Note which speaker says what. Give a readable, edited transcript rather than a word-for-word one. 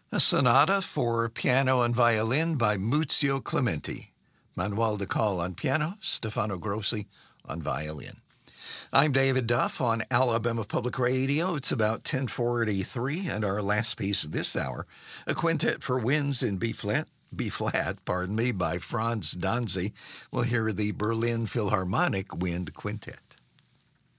Speaker 1: A sonata for piano and violin by Muzio Clementi. Manuel de Call on piano, Stefano Grossi on violin. I'm David Duff on Alabama Public Radio. It's about 10:43, and our last piece this hour, a quintet for winds in B-flat, by Franz Danzy. We'll hear the Berlin Philharmonic Wind Quintet.